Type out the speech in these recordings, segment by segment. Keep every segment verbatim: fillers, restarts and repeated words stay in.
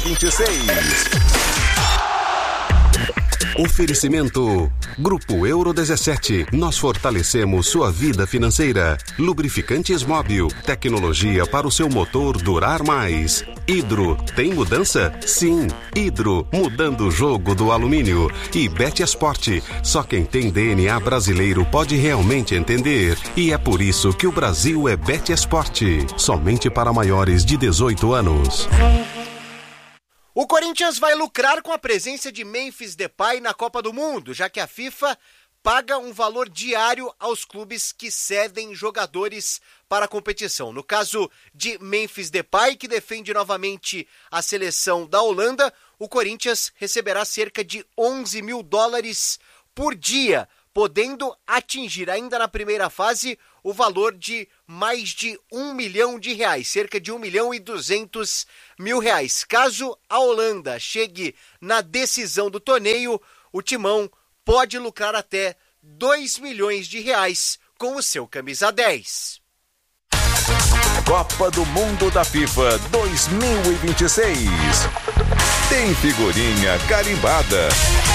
vinte e seis. Oferecimento Grupo Euro dezessete. Nós fortalecemos sua vida financeira. Lubrificantes Móbil. Tecnologia para o seu motor durar mais. Hidro. Tem mudança? Sim. Hidro. Mudando o jogo do alumínio. E Betesport. Só quem tem D N A brasileiro pode realmente entender. E é por isso que o Brasil é Betesport. Somente para maiores de dezoito anos. O Corinthians vai lucrar com a presença de Memphis Depay na Copa do Mundo, já que a FIFA paga um valor diário aos clubes que cedem jogadores para a competição. No caso de Memphis Depay, que defende novamente a seleção da Holanda, o Corinthians receberá cerca de onze mil dólares por dia, podendo atingir ainda na primeira fase o valor de mais de um milhão de reais, cerca de um milhão e duzentos mil reais. Caso a Holanda chegue na decisão do torneio, o Timão pode lucrar até dois milhões de reais com o seu camisa dez. Copa do Mundo da FIFA dois mil e vinte e seis. Tem figurinha carimbada.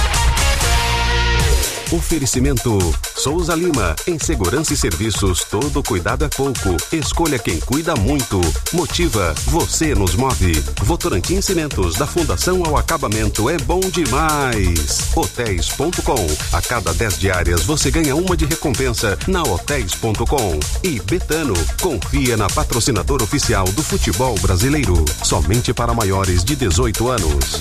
Oferecimento Souza Lima. Em segurança e serviços, todo cuidado é pouco. Escolha quem cuida muito. Motiva, você nos move. Votorantim Cimentos, da fundação ao acabamento, é bom demais. Hotéis ponto com. A cada dez diárias você ganha uma de recompensa na hotéis ponto com. E Betano, confia na patrocinadora oficial do futebol brasileiro. Somente para maiores de dezoito anos.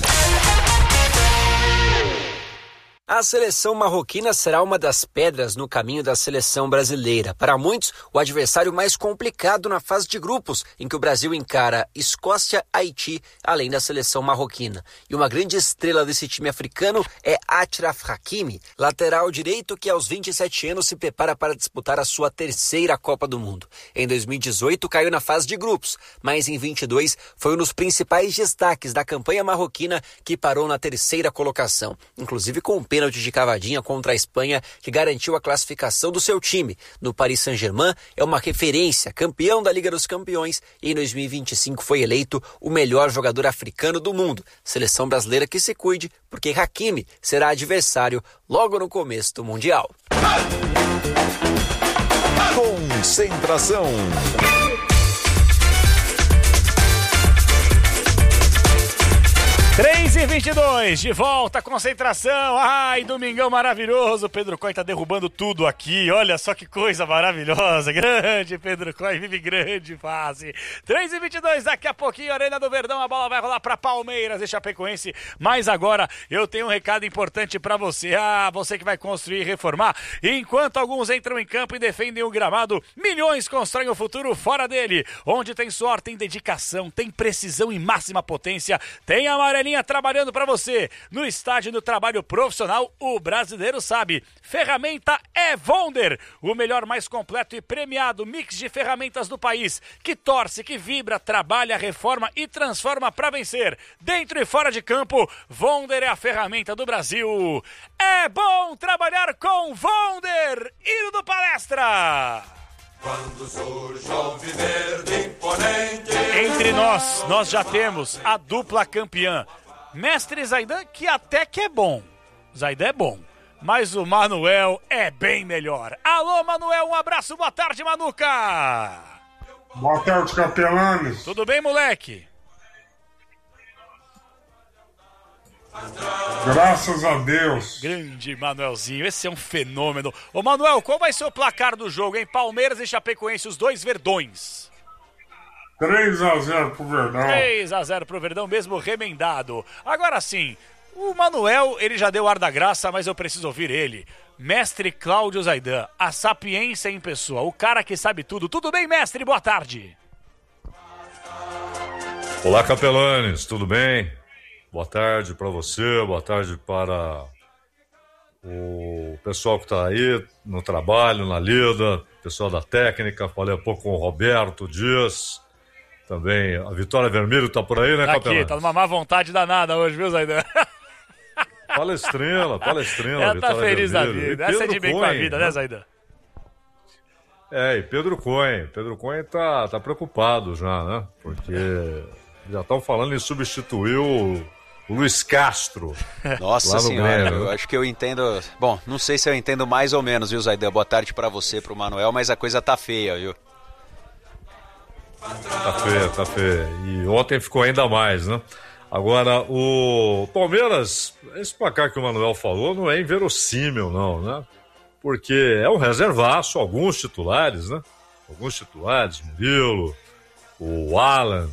A seleção marroquina será uma das pedras no caminho da seleção brasileira. Para muitos, o adversário mais complicado na fase de grupos, em que o Brasil encara Escócia, Haiti, além da seleção marroquina. E uma grande estrela desse time africano é Achraf Hakimi, lateral direito que aos vinte e sete anos se prepara para disputar a sua terceira Copa do Mundo. Em dois mil e dezoito caiu na fase de grupos, mas em vinte e dois foi um dos principais destaques da campanha marroquina, que parou na terceira colocação, inclusive com o pênalti de cavadinha contra a Espanha, que garantiu a classificação do seu time. No Paris Saint-Germain é uma referência, campeão da Liga dos Campeões, e em dois mil e vinte e cinco foi eleito o melhor jogador africano do mundo. Seleção brasileira que se cuide, porque Hakimi será adversário logo no começo do Mundial. Concentração. três e vinte e dois, de volta à concentração. Ai, domingão maravilhoso. Pedro Coy tá derrubando tudo aqui. Olha só que coisa maravilhosa. Grande Pedro Coy, vive grande fase. três e vinte e dois, daqui a pouquinho, Arena do Verdão, a bola vai rolar pra Palmeiras e Chapecoense. Mas agora eu tenho um recado importante pra você. Ah, você que vai construir e reformar. Enquanto alguns entram em campo e defendem o gramado, milhões constroem o futuro fora dele. Onde tem suor, tem dedicação, tem precisão e máxima potência. Tem amarelinha trabalhando para você. No estágio do trabalho profissional, o brasileiro sabe. Ferramenta é Wonder, o melhor, mais completo e premiado mix de ferramentas do país, que torce, que vibra, trabalha, reforma e transforma para vencer. Dentro e fora de campo, Wonder é a ferramenta do Brasil. É bom trabalhar com Wonder. Hino do Palestra. Quando surge o alviverde imponente. Entre nós, nós já temos a dupla campeã. Mestre Zaidan, que até que é bom. Zaidan é bom, mas o Manuel é bem melhor. Alô, Manuel, um abraço, boa tarde, Manuca. Boa tarde, capelanes. Tudo bem, moleque? Graças a Deus. Grande Manuelzinho, esse é um fenômeno. Ô Manuel, qual vai ser o placar do jogo, hein? Palmeiras e Chapecoense, os dois verdões. três a zero pro Verdão. três a zero pro Verdão, mesmo remendado. Agora sim, o Manuel, ele já deu ar da graça, mas eu preciso ouvir ele. Mestre Cláudio Zaidan, a sapiência em pessoa, o cara que sabe tudo. Tudo bem, mestre? Boa tarde. Olá, capelanes, tudo bem? Boa tarde para você, boa tarde para o pessoal que está aí no trabalho, na lida, pessoal da técnica. Falei há pouco com o Roberto Dias, também a Vitória Vermelho está por aí, né, tá capelão? Aqui, tá numa má vontade danada hoje, viu, Zaidan? Palestrela, palestrela. Ela tá feliz da vida, essa é de bem com a vida, né, Zaidan? É, e Pedro Cohen, Pedro Cohen tá, tá preocupado já, né, porque Já estão falando em substituir o, o Luiz Castro. Nossa senhora, Grêmio, eu acho que eu entendo... Bom, não sei se eu entendo mais ou menos, viu, Zaidan? Boa tarde pra você, pro Manuel, mas a coisa tá feia, viu? Tá feia, tá feia. E ontem ficou ainda mais, né? Agora, o Palmeiras, esse placar que o Manuel falou não é inverossímil, não, né? Porque é um reservaço, alguns titulares, né? Alguns titulares, Murilo, o Alan,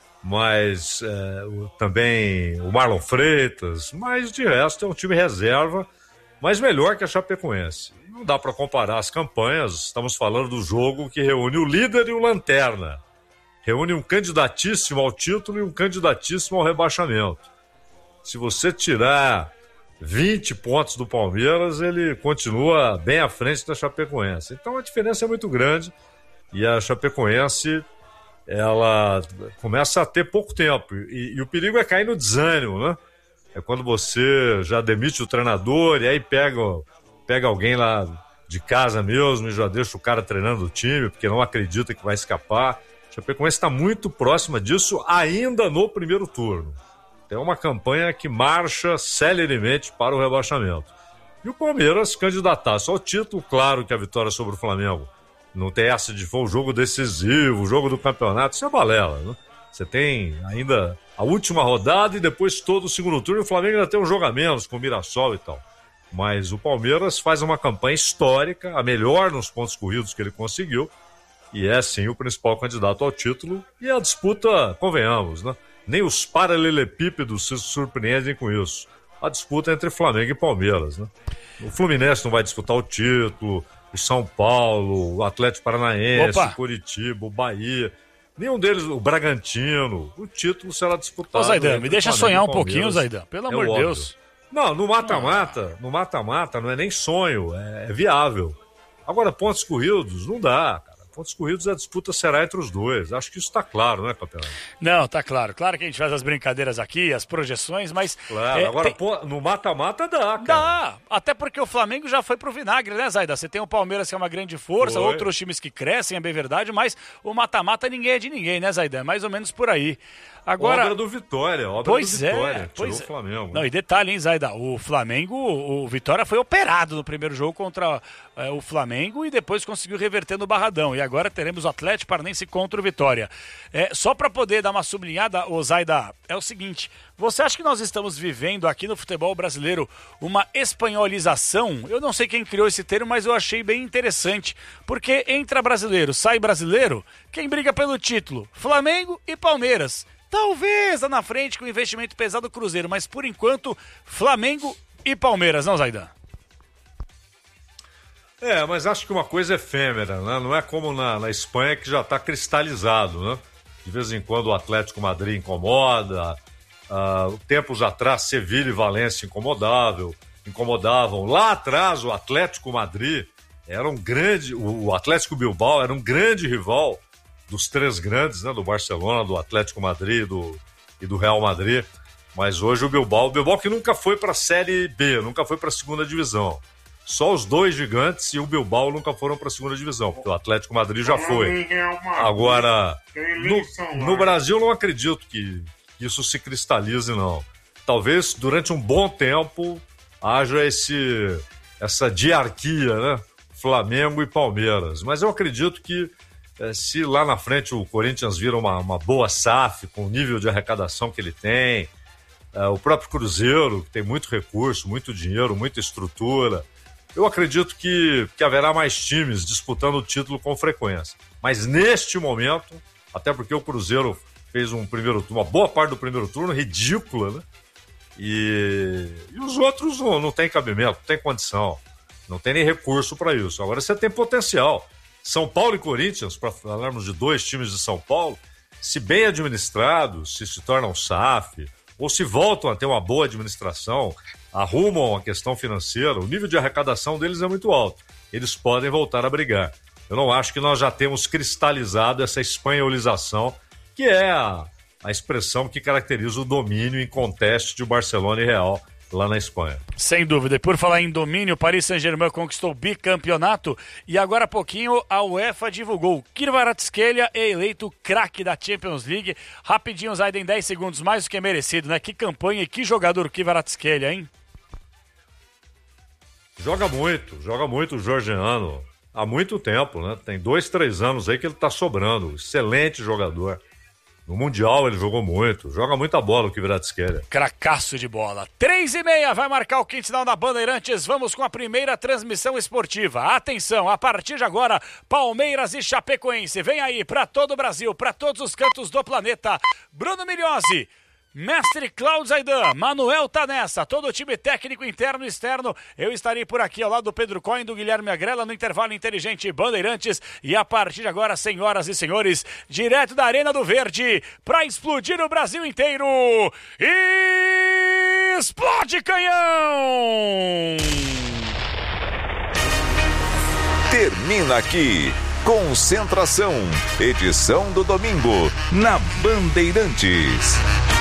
mas é, o, também o Marlon Freitas, mas de resto é um time reserva, mas melhor que a Chapecoense. Não dá para comparar as campanhas, estamos falando do jogo que reúne o líder e o lanterna. Reúne um candidatíssimo ao título e um candidatíssimo ao rebaixamento. Se você tirar vinte pontos do Palmeiras, ele continua bem à frente da Chapecoense. Então a diferença é muito grande e a Chapecoense, ela começa a ter pouco tempo. E, e o perigo é cair no desânimo, né? É quando você já demite o treinador e aí pega, pega alguém lá de casa mesmo e já deixa o cara treinando o time porque não acredita que vai escapar. A Chapecoense está muito próxima disso ainda no primeiro turno. É uma campanha que marcha celeremente para o rebaixamento. E o Palmeiras candidatar-se ao título, claro que a vitória sobre o Flamengo não tem essa de foi um jogo decisivo, o jogo do campeonato, isso é balela, né? Você tem ainda a última rodada e depois todo o segundo turno, e o Flamengo ainda tem um jogo a menos com o Mirassol e tal. Mas o Palmeiras faz uma campanha histórica, a melhor nos pontos corridos que ele conseguiu, e é sim o principal candidato ao título, e a disputa, convenhamos, né? Nem os paralelepípedos se surpreendem com isso. A disputa é entre Flamengo e Palmeiras, né? O Fluminense não vai disputar o título, o São Paulo, o Atlético Paranaense, Opa. o Curitiba, o Bahia, nenhum deles, o Bragantino, o título será disputado. Ô, Zaidan, me deixa Flamengo sonhar um e Palmeiras. pouquinho, Zaidan, pelo É amor de óbvio. Deus. Não, no mata-mata, no mata-mata não é nem sonho, é, é viável. Agora, pontos corridos, não dá, cara. Pontos corridos, a disputa será entre os dois. Acho que isso está claro, né, Capelão? Não, tá claro. Claro que a gente faz as brincadeiras aqui, as projeções, mas... Claro, é, agora tem... pô, no mata-mata dá, cara. Dá, até porque o Flamengo já foi pro vinagre, né, Zaidan? Você tem o Palmeiras que é uma grande força, Foi. outros times que crescem, é bem verdade, mas o mata-mata ninguém é de ninguém, né, Zaidan? É mais ou menos por aí. Agora... Obra do Vitória, obra pois do Vitória. É, pois tirou é. o Flamengo. Não, e detalhe, hein, Zaidan? O Flamengo, o Vitória foi operado no primeiro jogo contra é, o Flamengo e depois conseguiu reverter no Barradão. E agora teremos o Atlético Paranaense contra o Vitória. É, só para poder dar uma sublinhada, ô Zaidan, é o seguinte: você acha que nós estamos vivendo aqui no futebol brasileiro uma espanholização? Eu não sei quem criou esse termo, mas eu achei bem interessante. Porque entra brasileiro, sai brasileiro, quem briga pelo título? Flamengo e Palmeiras. Talvez lá na frente com investimento pesado do Cruzeiro, mas por enquanto, Flamengo e Palmeiras, não, Zaidan? É, mas acho que uma coisa é efêmera, né? Não é como na, na Espanha que já está cristalizado, né? De vez em quando o Atlético Madrid incomoda, uh, tempos atrás Sevilha e Valência incomodável, incomodavam. Lá atrás o Atlético Madrid era um grande, o Atlético Bilbao era um grande rival dos três grandes, né, do Barcelona, do Atlético Madrid do, e do Real Madrid, mas hoje o Bilbao, o Bilbao que nunca foi para a Série B, nunca foi para a segunda divisão, só os dois gigantes e o Bilbao nunca foram para a segunda divisão, porque o Atlético Madrid já foi. Agora, no, no Brasil não acredito que isso se cristalize, não. Talvez durante um bom tempo haja esse, essa diarquia, né, Flamengo e Palmeiras, mas eu acredito que se lá na frente o Corinthians vira uma, uma boa S A F, com o nível de arrecadação que ele tem, é, o próprio Cruzeiro, que tem muito recurso, muito dinheiro, muita estrutura, eu acredito que, que haverá mais times disputando o título com frequência. Mas neste momento, até porque o Cruzeiro fez um primeiro turno, uma boa parte do primeiro turno, ridícula, né? E, e os outros não, não tem cabimento, não tem condição, não tem nem recurso para isso. Agora você tem potencial. São Paulo e Corinthians, para falarmos de dois times de São Paulo, se bem administrados, se se tornam S A F, ou se voltam a ter uma boa administração, arrumam a questão financeira, o nível de arrecadação deles é muito alto. Eles podem voltar a brigar. Eu não acho que nós já temos cristalizado essa espanholização, que é a, a expressão que caracteriza o domínio em conteste de Barcelona e Real lá na Espanha. Sem dúvida. E por falar em domínio, o Paris Saint-Germain conquistou o bicampeonato e agora há pouquinho a UEFA divulgou. Kvaratskhelia é eleito craque da Champions League. Rapidinho, Zaiden, dez segundos, mais do que é merecido, né? Que campanha e que jogador Kvaratskhelia, hein? Joga muito, joga muito o georgiano. Há muito tempo, né? Tem dois, três anos aí que ele tá sobrando. Excelente jogador. No Mundial ele jogou muito, joga muita bola o Kvaratskhelia. Cracaço de bola. Três e meia vai marcar o quinto sinal da Bandeirantes. Vamos com a primeira transmissão esportiva. Atenção, a partir de agora, Palmeiras e Chapecoense. Vem aí para todo o Brasil, para todos os cantos do planeta. Bruno Milhozzi, mestre Cláudio Zaidan, Manuel tá nessa, todo o time técnico interno e externo. Eu estarei por aqui ao lado do Pedro Cohen, do Guilherme Agrela, no intervalo inteligente Bandeirantes. E a partir de agora, senhoras e senhores, direto da Arena do Verde, pra explodir o Brasil inteiro. E... explode canhão! Termina aqui. Concentração, edição do domingo, na Bandeirantes.